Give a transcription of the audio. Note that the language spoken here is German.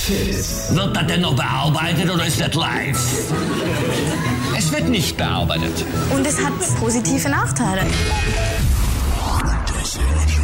Fit. Wird das denn noch bearbeitet oder ist das live? Es wird nicht bearbeitet. Und es hat positive Nachteile. Das